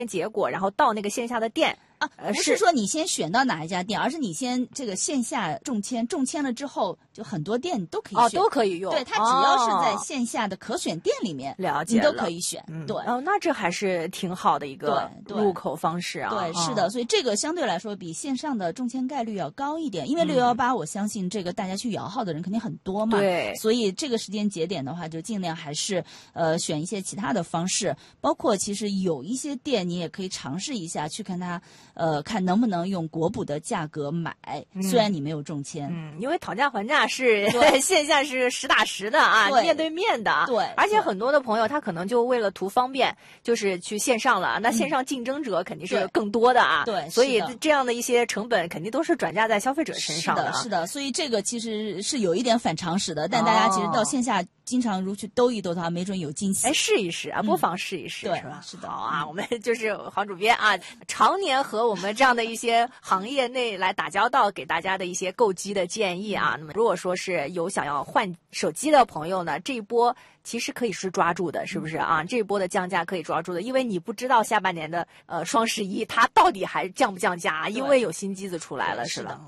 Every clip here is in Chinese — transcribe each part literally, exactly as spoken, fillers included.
结果，然后到那个线下的店。 啊，不是说你先选到哪一家店，而是你先这个线下中签，中签了之后，就很多店都可以选， 哦，都可以用。 对，它只要是在线下的可选店里面， 了解， 你都可以选。 嗯、 对， 哦，那这还是挺好的一个入口方式啊。 对，对是的，所以这个相对来说比线上的中签概率要高一点，因为六幺八，我相信这个大家去摇号的人肯定很多嘛， 对， 所以这个时间节点的话，就尽量还是呃选一些其他的方式，包括其实有一些店你也可以尝试一下，去看它呃看能不能。能用国补的价格买，虽然你没有中签， 嗯，因为讨价还价是线下是实打实的啊，面对面的， 对， 而且很多的朋友他可能就为了图方便，就是去线上了，那线上竞争者肯定是更多的啊， 对， 所以这样的一些成本肯定都是转嫁在消费者身上的，是的，是的，所以这个其实是有一点反常识的，但大家其实到线下经常如去兜一兜的话，没准有惊喜， 哎，试一试啊，不妨试一试， 对， 是吧？ 是的， 好啊，我们就是黄主编啊，常年和我们这样的一些行业内来打交道，给大家的一些购机的建议啊。那么如果说是有想要换手机的朋友呢，这一波其实可以是抓住的，是不是啊？这一波的降价可以抓住的，因为你不知道下半年的呃双十一它到底还降不降价，因为有新机子出来了，是吧？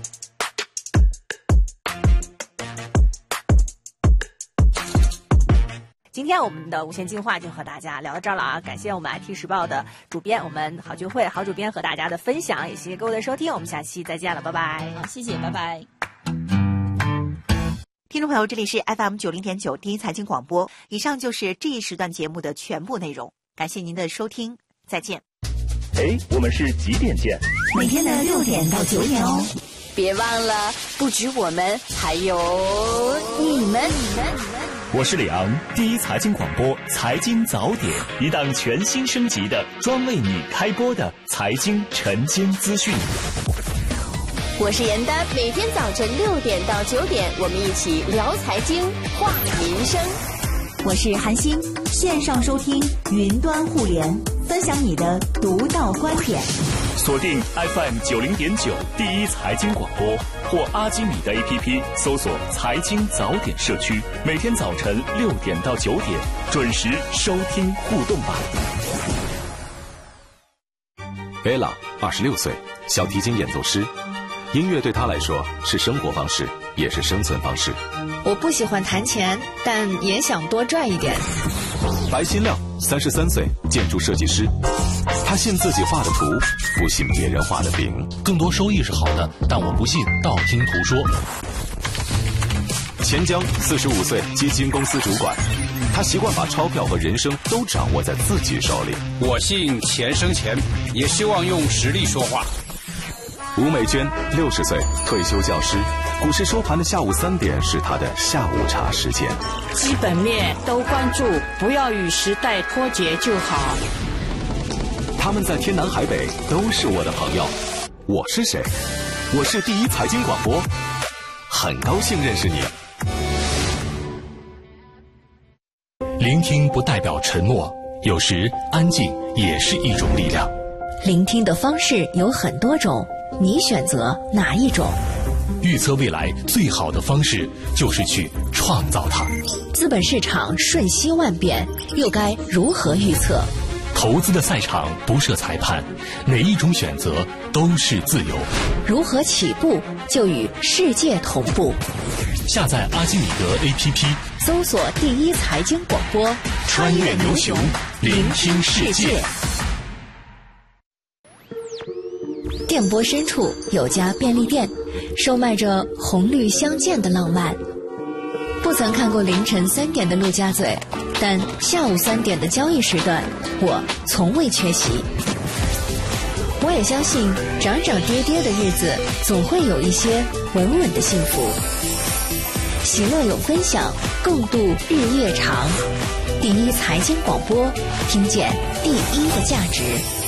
今天我们的无限进化就和大家聊到这儿了啊！感谢我们 I T 时报的主编，我们郝俊慧郝主编和大家的分享，也谢谢各位的收听，我们下期再见了，拜拜。 好，谢谢，拜拜。 听众朋友，这里是 F M 九零点九第一财经广播，以上就是这一时段节目的全部内容，感谢您的收听，再见。 哎，我们是几点见？ 每天的六点到九点哦。 别忘了，不止我们，还有你们，你们，你们。 我是李昂，第一财经广播财经早点，一档全新升级的专为你开播的财经晨间资讯。 我是严丹，每天早晨六点到九点，我们一起聊财经，话民生。 我是韩星，线上收听云端互联，分享你的独到观点。 锁定 F M 九零点九第一财经广播或阿基米的 A P P， 搜索财经早点社区，每天早晨六点到九点准时收听互动吧。 Ella 二十六岁，小提琴演奏师，音乐对她来说是生活方式，也是生存方式。 我不喜欢弹钱，但也想多赚一点。 白新亮三十三岁，建筑设计师，他信自己画的图，不信别人画的饼。 更多收益是好的，但我不信道听途说。 钱江四十五岁，基金公司主管，他习惯把钞票和人生都掌握在自己手里。 我信钱生钱，也希望用实力说话。 吴美娟六十岁，退休教师，股市收盘的下午三点是他的下午茶时间。 基本面都关注，不要与时代脱节就好。 他们在天南海北都是我的朋友。我是谁？我是第一财经广播，很高兴认识你。 聆听不代表沉默，有时安静也是一种力量。 聆听的方式有很多种，你选择哪一种？ 预测未来最好的方式就是去创造它。 资本市场瞬息万变，又该如何预测？ 投资的赛场不设裁判，哪一种选择都是自由。 如何起步就与世界同步？ 下载阿基米德 A P P， 搜索第一财经广播， 穿越牛熊，聆听世界。 电波深处有家便利店，售卖着红绿相间的浪漫。不曾看过凌晨三点的陆家嘴，但下午三点的交易时段，我从未缺席。我也相信，涨涨跌跌的日子，总会有一些稳稳的幸福。喜乐有分享，共度日月长。第一财经广播，听见第一的价值。